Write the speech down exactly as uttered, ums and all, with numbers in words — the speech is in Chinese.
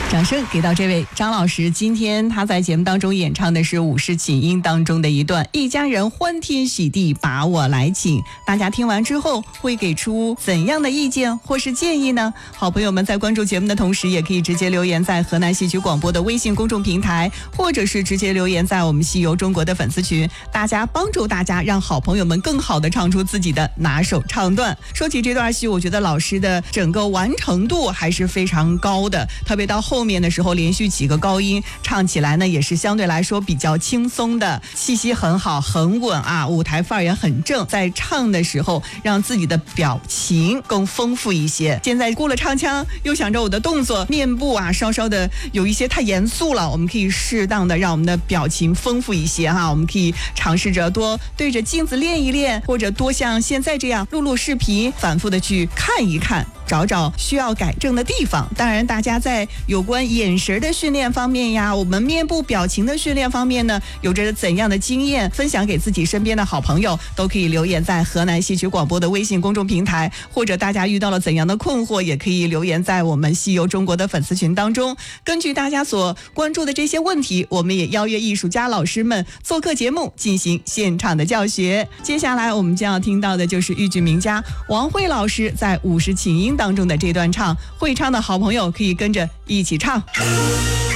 掌声给到这位张老师，今天他在节目当中演唱的是五世锦音当中的一段一家人欢天喜地把我来请，大家听完之后会给出怎样的意见或是建议呢？好朋友们在关注节目的同时也可以直接留言在河南戏曲广播的微信公众平台，或者是直接留言在我们戏游中国的粉丝群，大家帮助大家让好朋友们更好的唱出自己的拿手唱段。说起这段戏，我觉得老师的整个完成度还是非常高的，特别到后面的时候连续几个高音唱起来呢也是相对来说比较轻松的，气息很好很稳啊，舞台范儿也很正，在唱的时候让自己的表情更丰富一些。现在过了唱腔又想着我的动作面部啊稍稍的有一些太严肃了，我们可以适当的让我们的表情丰富一些哈，我们可以尝试着多对着镜子练一练，或者多像现在这样录录视频反复的去看一看，找找需要改正的地方。当然大家在有关眼神的训练方面呀，我们面部表情的训练方面呢，有着怎样的经验分享给自己身边的好朋友，都可以留言在河南戏曲广播的微信公众平台，或者大家遇到了怎样的困惑也可以留言在我们戏游中国的粉丝群当中。根据大家所关注的这些问题，我们也邀约艺术家老师们做客节目进行现场的教学。接下来我们将要听到的就是豫剧名家王慧老师在五世琴音当中的这段唱，会唱的好朋友可以跟着一起唱。